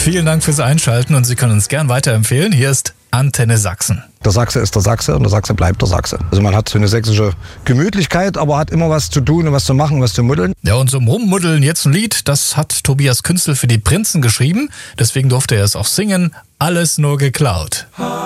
Vielen Dank fürs Einschalten und Sie können uns gern weiterempfehlen. Hier ist Antenne Sachsen. Der Sachse ist der Sachse und der Sachse bleibt der Sachse. Also man hat so eine sächsische Gemütlichkeit, aber hat immer was zu tun und was zu machen, was zu muddeln. Ja, und zum Rummuddeln jetzt ein Lied, das hat Tobias Künzel für die Prinzen geschrieben. Deswegen durfte er es auch singen. Alles nur geklaut.